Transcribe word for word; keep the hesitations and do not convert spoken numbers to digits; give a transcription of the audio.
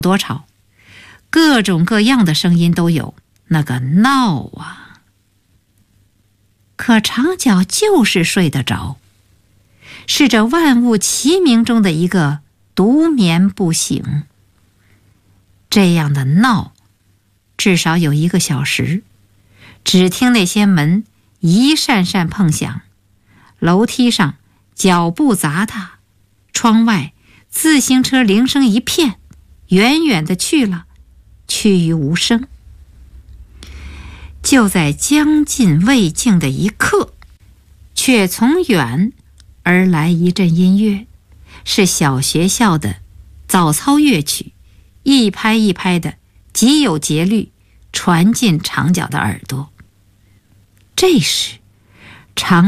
多吵，各种各样的声音都有，那个闹啊！可长脚就是睡得着，是这万物齐鸣中的一个独眠不醒。这样的闹，至少有一个小时，只听那些门一扇扇碰响，楼梯上脚步杂沓，窗外自行车铃声一片，远远的去了，去于无声。就在将近未尽的一刻，却从远而来一阵音乐，是小学校的早操乐曲，一拍一拍的，极有节律，传进长脚的耳朵。这时长